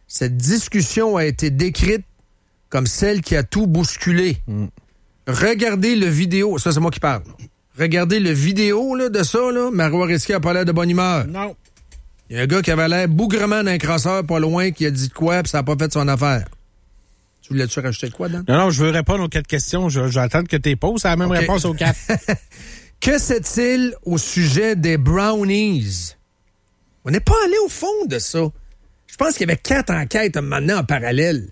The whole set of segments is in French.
Cette discussion a été décrite comme celle qui a tout bousculé. Regardez le vidéo. Ça, c'est moi qui parle. Regardez le vidéo là, de ça. Là. Marois Risky a pas l'air de bonne humeur. Non. Il y a un gars qui avait l'air bougrement d'un crasseur pas loin qui a dit de quoi puis ça n'a pas fait son affaire. Tu voulais-tu rajouter de quoi, Dan? Non, je veux répondre aux 4 questions. Je vais attendre que tu poses. C'est la même réponse aux 4. Que sait-il au sujet des brownies? On n'est pas allé au fond de ça. Je pense qu'il y avait 4 enquêtes à un moment donné en parallèle.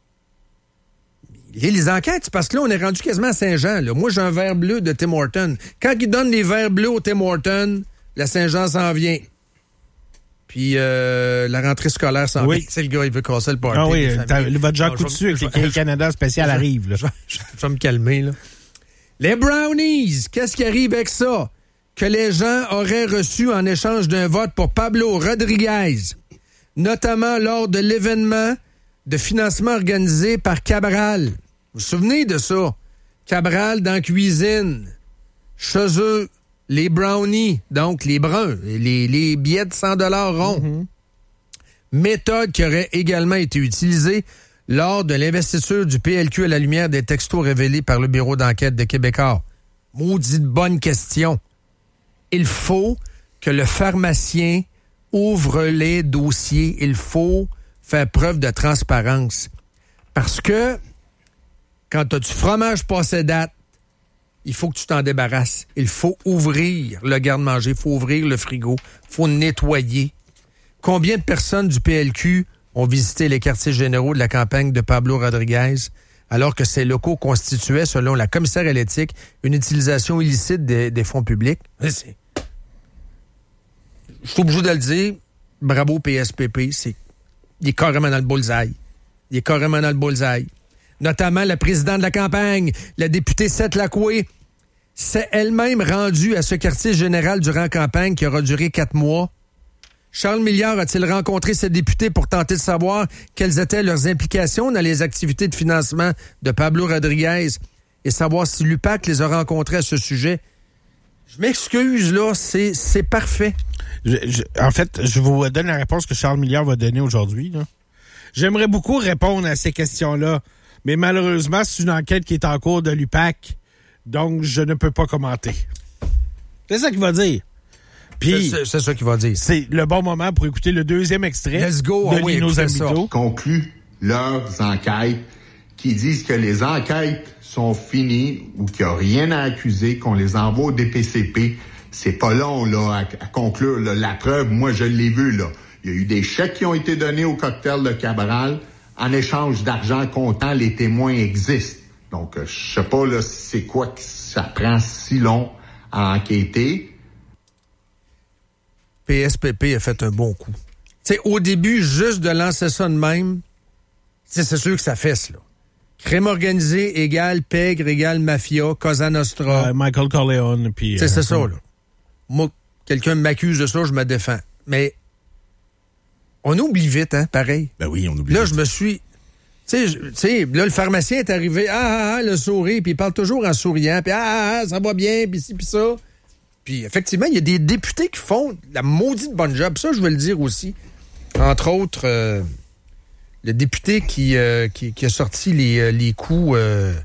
Les enquêtes, c'est parce que là, on est rendu quasiment à Saint-Jean. Là. Moi, j'ai un verre bleu de Tim Hortons. Quand ils donnent les verres bleus au Tim Hortons, la Saint-Jean s'en vient. Puis la rentrée scolaire s'en vient. C'est le gars, il veut casser le party. Ah oui, votre Jean Coutu avec les Canada spécial arrive. Là. Je vais me calmer, là. Les brownies, qu'est-ce qui arrive avec ça? Que les gens auraient reçu en échange d'un vote pour Pablo Rodriguez, notamment lors de l'événement de financement organisé par Cabral. Vous vous souvenez de ça? Cabral dans la cuisine. Chez eux, les brownies, donc les bruns, les billets de 100 $ ronds. Méthode qui aurait également été utilisée lors de l'investiture du PLQ à la lumière des textos révélés par le bureau d'enquête de Québécois. Maudite bonne question. Il faut que le pharmacien ouvre les dossiers. Il faut faire preuve de transparence. Parce que quand tu as du fromage passé date, il faut que tu t'en débarrasses. Il faut ouvrir le garde-manger, il faut ouvrir le frigo, il faut nettoyer. Combien de personnes du PLQ ont visité les quartiers généraux de la campagne de Pablo Rodriguez alors que ces locaux constituaient, selon la commissaire à l'éthique, une utilisation illicite des fonds publics? Je suis obligé de le dire. Bravo PSPP, il est carrément dans le bullseye. Il est carrément dans le bullseye. Notamment la présidente de la campagne, la députée Seth Lacoué, s'est elle-même rendue à ce quartier général durant la campagne qui aura duré 4 mois. Charles Milliard a-t-il rencontré ces députés pour tenter de savoir quelles étaient leurs implications dans les activités de financement de Pablo Rodriguez et savoir si l'UPAC les a rencontrés à ce sujet? Je m'excuse, là, c'est parfait. En fait, je vous donne la réponse que Charles Milliard va donner aujourd'hui. Là. J'aimerais beaucoup répondre à ces questions-là, mais malheureusement, c'est une enquête qui est en cours de l'UPAC, donc je ne peux pas commenter. C'est ça qu'il va dire. Puis, c'est ça qu'il va dire. C'est le bon moment pour écouter le deuxième extrait de Lino Zambito. Conclut leurs enquêtes qui disent que les enquêtes sont finies ou qu'il n'y a rien à accuser, qu'on les envoie au DPCP. C'est pas long là à conclure. Là. La preuve, moi, je l'ai vu. Là. Il y a eu des chèques qui ont été donnés au cocktail de Cabral. En échange d'argent comptant, les témoins existent. Donc, je sais pas là, c'est quoi que ça prend si long à enquêter. PSPP a fait un bon coup. T'sais, au début, juste de lancer ça de même, c'est sûr que ça fesse, là. Crime organisé égale pègre égale mafia, Cosa Nostra. Michael Corleone. Puis, c'est ça, là. Moi, quelqu'un m'accuse de ça, je me défends. Mais on oublie vite, hein, pareil. Ben oui, on oublie là, vite. Je me suis... Tu sais, là, le pharmacien est arrivé, le sourire, puis il parle toujours en souriant, puis ça va bien, puis ci, puis ça. Puis effectivement, il y a des députés qui font la maudite bonne job. Ça, je veux le dire aussi. Entre autres, le député qui a sorti les coûts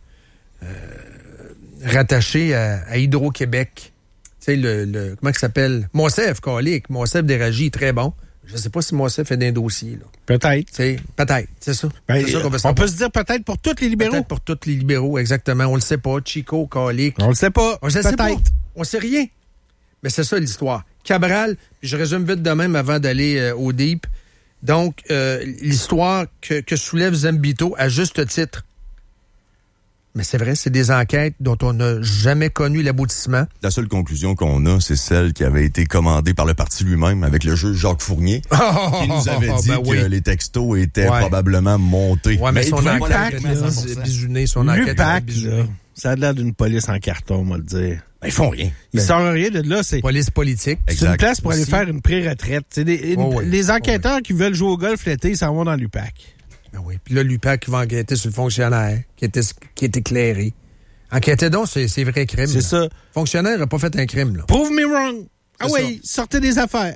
rattachés à Hydro-Québec. Tu sais, comment il s'appelle? Monsef, Calique. Monsef d'Éragie, très bon. Je ne sais pas si Monsef est dans un dossier. Là. Peut-être. Peut-être, c'est ça. Ben, c'est ça qu'on veut on peut se dire peut-être pour tous les libéraux. Peut-être pour tous les libéraux, exactement. On le sait pas. Chico, Calique. On le sait pas. On le sait pas. On sait rien. Mais c'est ça l'histoire. Cabral, puis je résume vite de même avant d'aller au deep. Donc, l'histoire que soulève Zambito à juste titre. Mais c'est vrai, c'est des enquêtes dont on n'a jamais connu l'aboutissement. La seule conclusion qu'on a, c'est celle qui avait été commandée par le parti lui-même avec le juge Jacques Fournier, qui nous avait dit que les textos étaient probablement montés. Ouais, mais son enquête bisouné, son enquête ça a l'air d'une police en carton, on va le dire. Ben, ils font rien. Ils sortent rien de là. C'est police politique. C'est une place pour aller faire une pré-retraite. C'est les enquêteurs qui veulent jouer au golf l'été, ils s'en vont dans l'UPAC. Ben oui. Puis là, l'UPAC va enquêter sur le fonctionnaire qui est éclairé. Enquêtez donc, c'est vrai crime. C'est ça. Le fonctionnaire n'a pas fait un crime, là. Prove me wrong. Ah oui, sortez des affaires.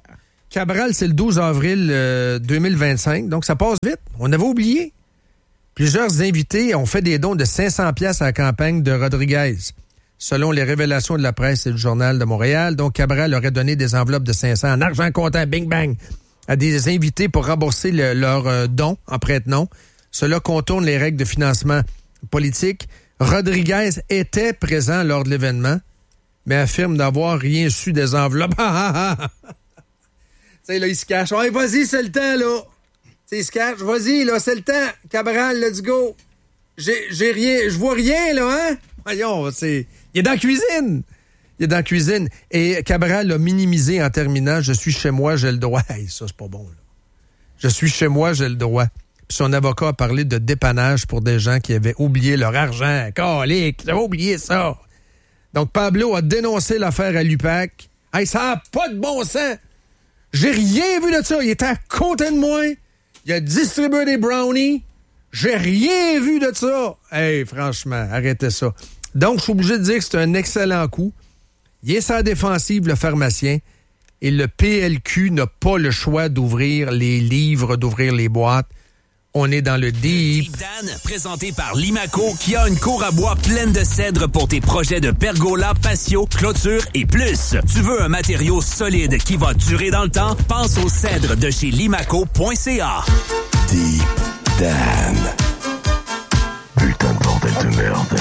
Cabral, c'est le 12 avril 2025, donc ça passe vite. On avait oublié. Plusieurs invités ont fait des dons de 500$ à la campagne de Rodriguez. Selon les révélations de la presse et du Journal de Montréal, donc Cabral aurait donné des enveloppes de 500 en argent comptant, bing bang, à des invités pour rembourser leurs dons en prête-nom. Cela contourne les règles de financement politique. Rodriguez était présent lors de l'événement, mais affirme n'avoir rien su des enveloppes. Tu sais, là, il se cache. Ouais, vas-y, c'est le temps, là. Tu sais, il se cache. Vas-y, là, c'est le temps. Cabral, let's go. J'ai rien. Je vois rien, là, hein? Voyons, il est dans la cuisine. Il est dans la cuisine. Et Cabral a minimisé en terminant. Je suis chez moi, j'ai le droit. Hey, ça, c'est pas bon, là. Je suis chez moi, j'ai le droit. Puis son avocat a parlé de dépannage pour des gens qui avaient oublié leur argent. Calique, j'avais oublié ça. Donc, Pablo a dénoncé l'affaire à l'UPAC. Hey, ça n'a pas de bon sens. J'ai rien vu de ça. Il était à côté de moi. Il a distribué des brownies. J'ai rien vu de ça. Hey, franchement, arrêtez ça. Donc, je suis obligé de dire que c'est un excellent coup. Il est sa défensive, le pharmacien. Et le PLQ n'a pas le choix d'ouvrir les livres, d'ouvrir les boîtes. On est dans le deep. Dan, présenté par Limaco, qui a une cour à bois pleine de cèdre pour tes projets de pergola, patio, clôture et plus. Tu veux un matériau solide qui va durer dans le temps? Pense au cèdre de chez limaco.ca. Deep Dan. Putain de bordel de merde.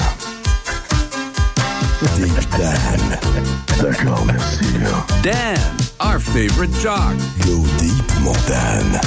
Deep Dan. D'accord, merci. Dan, our favorite jock. Go deep, mon Dan.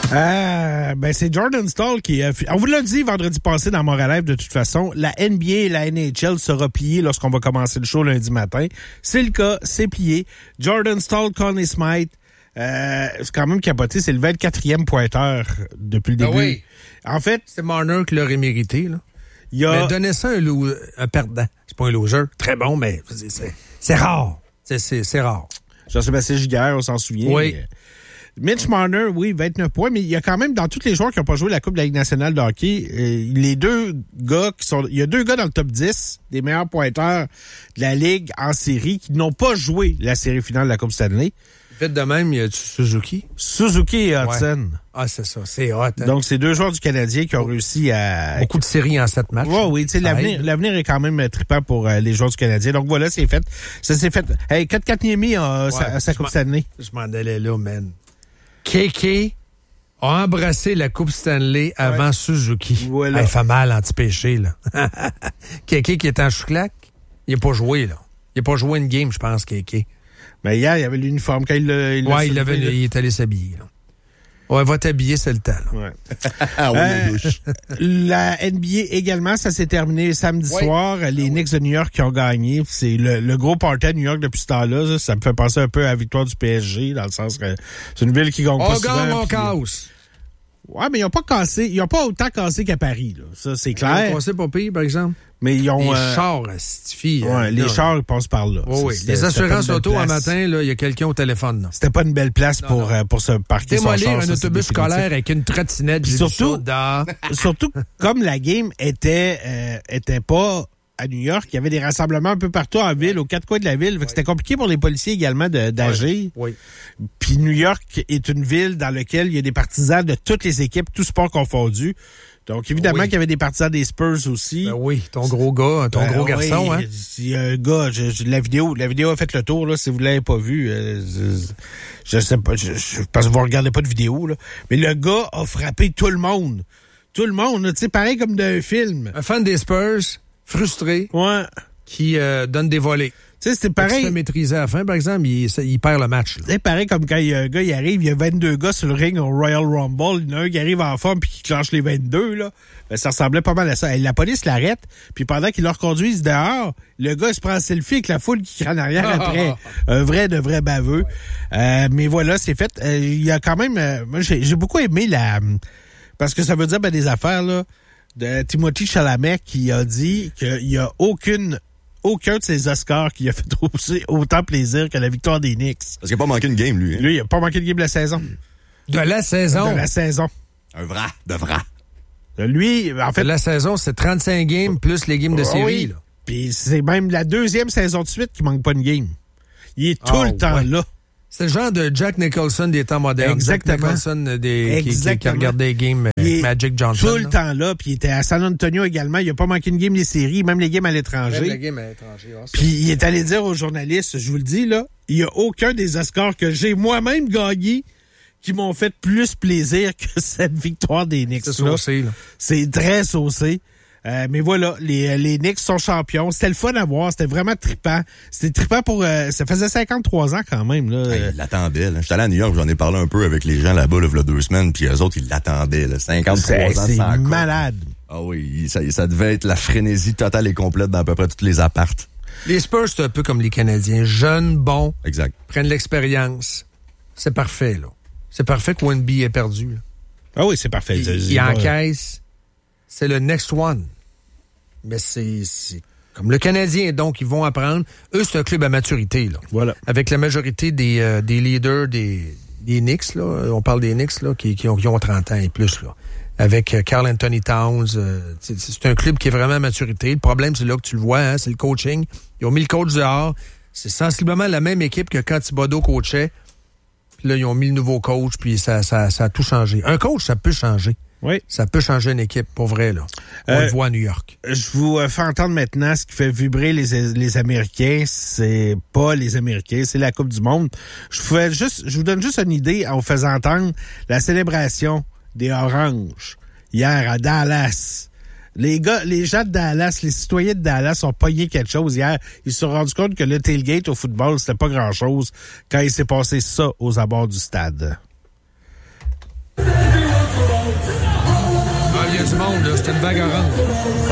C'est Jordan Staal qui a... On vous l'a dit vendredi passé dans Montréal Live, de toute façon, la NBA et la NHL sera pliée lorsqu'on va commencer le show lundi matin. C'est le cas, c'est plié. Jordan Staal, Conn Smythe, c'est quand même capoté, c'est le 24e pointeur depuis le début. Ah oui. En fait... C'est Marner qui l'aurait mérité, là. Mais donnez ça un perdant. C'est pas un loser. Très bon, mais c'est rare. C'est rare. Jean-Sébastien Giguère, on s'en souvient. Oui. Mitch Marner, oui, 29 points, mais il y a quand même, dans tous les joueurs qui n'ont pas joué la Coupe de la Ligue nationale de hockey, les deux gars il y a 2 gars dans le top 10 des meilleurs pointeurs de la Ligue en série qui n'ont pas joué la série finale de la Coupe Stanley. Fait de même, il y a Suzuki. Suzuki et Hudson. Ouais. Ah, c'est ça, c'est hot. Hein? Donc, c'est 2 joueurs du Canadien qui ont réussi à... Beaucoup de séries en 7 matchs. Oui, tu sais, l'avenir est quand même trippant pour les joueurs du Canadien. Donc, voilà, c'est fait. Ça s'est fait. Hey, Kotkaniemi a sa Coupe Stanley. Je m'en allais là, man. Kéké a embrassé la Coupe Stanley avant Suzuki. Voilà. Elle fait mal anti-péché, là. Kéké qui est en chouclac, il n'a pas joué, là. Il n'a pas joué une game, je pense, Kéké. Mais hier, il y avait l'uniforme. Quand il est allé s'habiller, là. Ouais, va t'habiller, c'est le temps, là. Ouais. La NBA également, ça s'est terminé samedi soir. Les Knicks de New York qui ont gagné. C'est le gros party à New York depuis ce temps-là. Ça me fait penser un peu à la victoire du PSG, dans le sens que c'est une ville qui gagne pas souvent. On casse. Ouais, mais ils n'ont pas autant cassé qu'à Paris, là. Ça, c'est clair. Ils ont passé pas pire, par exemple. Mais ils ont... Les chars, les chars, ils passent par là. Oui. Les assurances auto, un matin, là, il y a quelqu'un au téléphone, là. C'était pas une belle place pour se parquer son char. Démolir un autobus scolaire avec une trottinette. Surtout, comme la game était pas à New York, il y avait des rassemblements un peu partout en ville, aux 4 coins de la ville. Fait que c'était compliqué pour les policiers également d'agir. Oui. Puis New York est une ville dans laquelle il y a des partisans de toutes les équipes, tous sports confondus. Donc, évidemment qu'il y avait des partisans des Spurs aussi. Ben oui, ton gros gars, gros garçon, hein. Il y a un gars, la vidéo a fait le tour, là, si vous l'avez pas vu. Je sais pas, je pense que vous regardez pas de vidéo, là. Mais le gars a frappé tout le monde. Tout le monde, tu sais, pareil comme d'un film. Un fan des Spurs, frustré. Ouais. Qui donne des volets. Tu sais, c'était pareil. Si tu maîtrisé à la fin, par exemple, il perd le match. C'est pareil comme quand il y a un gars, il arrive, il y a 22 gars sur le ring au Royal Rumble. Il y en a un qui arrive en forme puis qui clenche les 22, là. Ben, ça ressemblait pas mal à ça. Et la police l'arrête, puis pendant qu'ils le reconduisent dehors, le gars se prend un selfie avec la foule qui crie en arrière après. Un vrai de vrai baveux. Mais voilà, c'est fait. Il y a quand même... moi, j'ai beaucoup aimé parce que ça veut dire des affaires, là, de Timothée Chalamet qui a dit qu'il y a aucun de ses Oscars qui a fait autant plaisir que la victoire des Knicks. Parce qu'il n'a pas manqué une game, lui. Hein? Lui, il n'a pas manqué de game de la saison. De la saison? De la saison. Un vrai, de vrai. Lui, en fait... De la saison, c'est 35 games plus les games de série. Oui. Là. Puis c'est même la 2e saison de suite qu'il manque pas une game. Il est tout le temps là. C'est le genre de Jack Nicholson des temps modernes. Exactement. Jack Nicholson qui regardait les games Magic Johnson. Tout le temps là, puis il était à San Antonio également. Il n'a pas manqué une game des séries, même les games à l'étranger. Même les games à l'étranger. Puis il est allé dire aux journalistes, je vous le dis, là, il n'y a aucun des Oscars que j'ai moi-même gagné qui m'ont fait plus plaisir que cette victoire des Knicks. C'est saucé, là. C'est très saucé. Mais voilà, les Knicks sont champions. C'était le fun à voir. C'était vraiment trippant. C'était trippant pour... ça faisait 53 ans quand même. Là. Ils l'attendaient. J'étais allé à New York, j'en ai parlé un peu avec les gens là-bas là, il y a 2 semaines, puis eux autres, ils l'attendaient. Là. 53 ans, c'est malade. Ah oui, ça devait être la frénésie totale et complète dans à peu près tous les appartes. Les Spurs, c'est un peu comme les Canadiens. Jeunes, bons, exact. Prennent l'expérience. C'est parfait, là. C'est parfait que Wemby ait perdu. Là. Ah oui, c'est parfait. Il encaisse. C'est le next one. Mais c'est comme le Canadien, donc ils vont apprendre. Eux, c'est un club à maturité, là. Voilà. Avec la majorité des leaders des Knicks, là. On parle des Knicks, là, qui ont 30 ans et plus, là. Avec Karl Anthony Towns. C'est un club qui est vraiment à maturité. Le problème, c'est là que tu le vois, hein, c'est le coaching. Ils ont mis le coach dehors. C'est sensiblement la même équipe que quand Thibodeau coachait. Puis là, ils ont mis le nouveau coach, puis ça a tout changé. Un coach, ça peut changer. Oui. Ça peut changer une équipe, pour vrai, là. On le voit à New York. Je vous fais entendre maintenant ce qui fait vibrer les Américains. C'est pas les Américains, c'est la Coupe du Monde. Je vous donne juste une idée en vous faisant entendre la célébration des Oranges hier à Dallas. Les gens de Dallas, les citoyens de Dallas ont pogné quelque chose hier. Ils se sont rendus compte que le tailgate au football, c'était pas grand-chose quand il s'est passé ça aux abords du stade. Il y a du monde, là. C'était une vague orange.